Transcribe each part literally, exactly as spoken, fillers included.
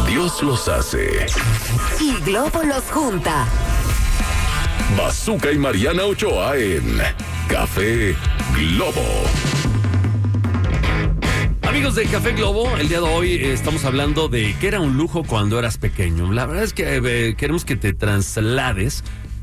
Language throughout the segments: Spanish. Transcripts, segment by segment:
Dios los hace. Y Globo los junta. Bazooka y Mariana Ochoa en Café Globo. Amigos de Café Globo, el día de hoy eh, estamos hablando de qué era un lujo cuando eras pequeño. La verdad es que eh, queremos que te traslades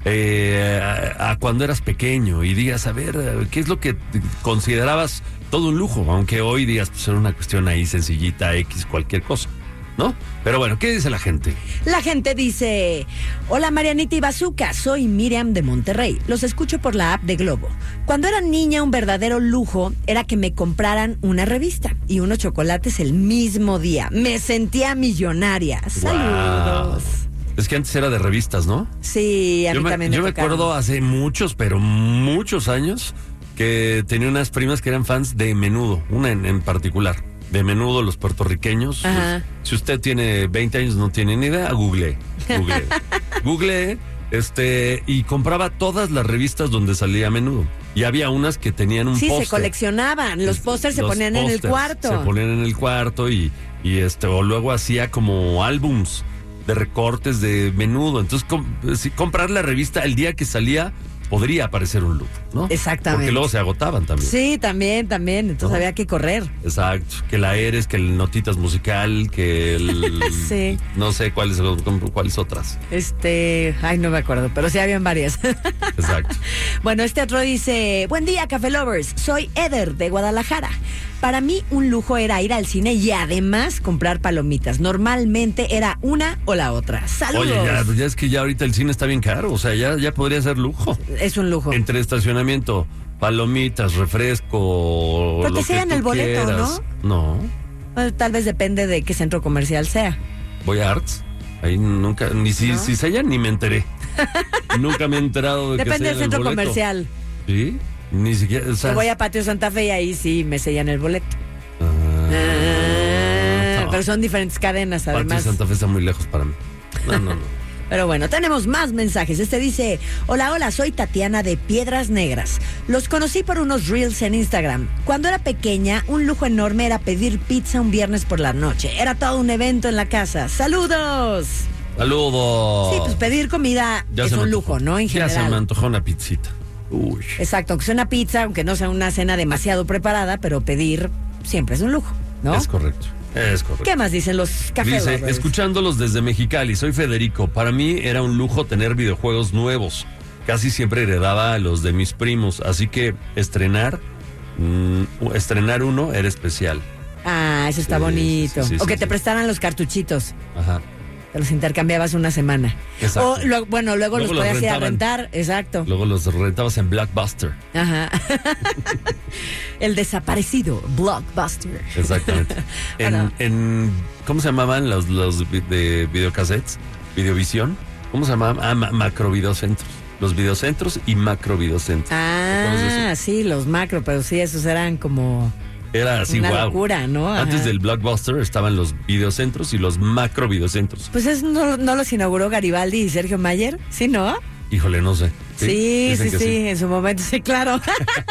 eh, a, a cuando eras pequeño y digas, a ver, ¿qué es lo que considerabas todo un lujo? Aunque hoy digas, pues era una cuestión ahí sencillita, X, cualquier cosa, ¿no? Pero bueno, ¿qué dice la gente? La gente dice, hola Marianita y Bazooka, soy Miriam de Monterrey. Los escucho por la app de Globo. Cuando era niña, un verdadero lujo era que me compraran una revista y unos chocolates el mismo día. Me sentía millonaria. Saludos. Wow. Es que antes era de revistas, ¿no? Sí, a yo mí me, también me Yo me tocaron. acuerdo hace muchos, pero muchos años, que tenía unas primas que eran fans de Menudo, una en, en particular. De Menudo, los puertorriqueños. Ajá. Pues, si usted tiene veinte años, no tiene ni idea, google. Google. Google, este, y compraba todas las revistas donde salía Menudo. Y había unas que tenían un Sí, póster. se coleccionaban. Los pósters se Los ponían en el pósters cuarto. Se ponían en el cuarto y, y este, o luego hacía como álbums de recortes de Menudo. Entonces, com- si comprar la revista el día que salía podría parecer un lujo, ¿no? Exactamente. Porque luego se agotaban también. Sí, también, también. Entonces ¿No? había que correr. Exacto, que la Eres, que el Notitas Musical, que el... Sí. No sé cuáles, cuáles otras. Este, ay, no me acuerdo, pero sí habían varias. Exacto. Bueno, este otro dice, buen día, Café Lovers, soy Eder de Guadalajara. Para mí un lujo era ir al cine y además comprar palomitas. Normalmente era una o la otra. ¡Saludos! Oye, ya, ya es que ya ahorita el cine está bien caro, o sea, ya, ya podría ser lujo. Es un lujo. Entre estacionamiento, palomitas, refresco... Pero te lo que sellan tú el boleto, quieras. No, Bueno, tal vez depende de qué centro comercial sea. voy a Arts. Ahí nunca, ni si, ¿No? si sellan ni me enteré. Nunca me he enterado de que Depende sellan del el centro boleto. comercial. ¿Sí? Ni siquiera, o sea... Yo voy a Patio Santa Fe y ahí sí me sellan el boleto. Ah, Ah, no. Pero son diferentes cadenas, Patio además. Santa Fe está muy lejos para mí. No, no, no. Pero bueno, tenemos más mensajes. Este dice, hola, hola, soy Tatiana de Piedras Negras. Los conocí por unos reels en Instagram. Cuando era pequeña, un lujo enorme era pedir pizza un viernes por la noche. Era todo un evento en la casa. ¡Saludos! Saludos. Sí, pues pedir comida Ya es se me un antojó. lujo, ¿no? En Ya se me general. antojó una pizzita. Uy. Exacto, aunque sea una pizza, aunque no sea una cena demasiado preparada, pero pedir siempre es un lujo, ¿no? Es correcto. Es correcto. ¿Qué más dicen los café Dice, lovers? escuchándolos desde Mexicali, soy Federico. Para mí era un lujo tener videojuegos nuevos. Casi siempre heredaba a los de mis primos. Así que estrenar, mm, estrenar uno era especial. Ah, eso está Sí, bonito. sí, sí, o sí, que sí. te prestaran los cartuchitos. Ajá. Te los intercambiabas una semana. Exacto. O, luego- bueno, luego, Luego los los podías ir a rentaban. rentar. Exacto. Luego los rentabas en Blockbuster. Ajá. El desaparecido Blockbuster. Exactamente. En, Bueno. en ¿cómo se llamaban los, los vi- de videocassettes? Videovisión. ¿Cómo se llamaban? Ah, ma- macrovideocentros. Los videocentros y macrovideocentros. ¿Recuerdas Ah, eso? sí, los macro, pero sí, esos eran como Era así, una wow. locura, ¿no? Ajá. Antes del Blockbuster estaban los videocentros y los macrovideocentros. Pues es, no, no los inauguró Garibaldi y Sergio Mayer, ¿sí, no? Híjole, no sé. Sí, sí, Dicen sí, que en su momento, sí, claro.